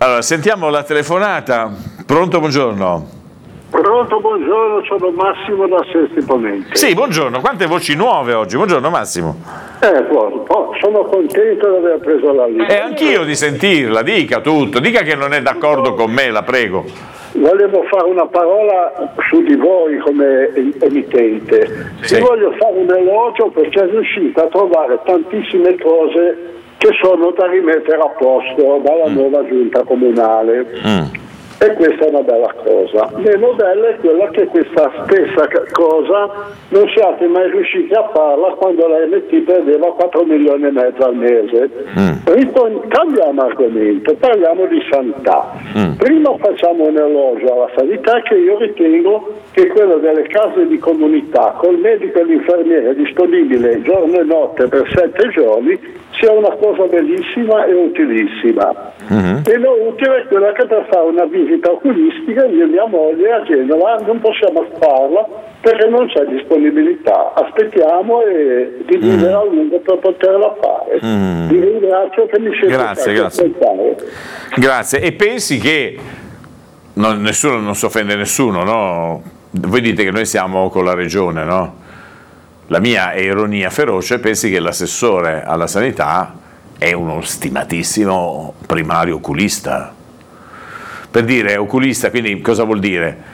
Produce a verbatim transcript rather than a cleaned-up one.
Allora, sentiamo la telefonata. Pronto, buongiorno. Pronto, buongiorno, sono Massimo da Sesti Ponente. Sì, buongiorno, quante voci nuove oggi? Buongiorno Massimo. Eh, buono. Oh, sono contento di aver preso la linea. E anch'io di sentirla, dica tutto, dica che non è d'accordo con me, la prego. Volevo fare una parola su di voi come emittente. Sì. Vi voglio fare un elogio perché è riuscito a trovare tantissime cose che sono da rimettere a posto dalla mm. nuova giunta comunale. Mm. E questa è una bella cosa. Meno bella è quella che questa stessa cosa non siate mai riusciti a farla quando la M T perdeva quattro milioni e mezzo al mese. Mm. Ritorn- cambiamo argomento, parliamo di sanità. Mm. Prima facciamo un elogio alla sanità, che io ritengo che quello delle case di comunità col medico e l'infermiere disponibile giorno e notte per sette giorni sia una cosa bellissima e utilissima. Mm-hmm. E non utile è quella che per fare una visita oculistica io e mia moglie a Genova non possiamo farla perché non c'è disponibilità. Aspettiamo e di vivere mm. a lungo per poterla fare. Mm. Vi ringrazio che mi siete grazie, grazie. Grazie. E pensi che non, nessuno non si offende nessuno, no? Voi dite che noi siamo con la regione, no? La mia è ironia feroce, pensi che l'assessore alla sanità è uno stimatissimo primario oculista. Per dire oculista, quindi cosa vuol dire?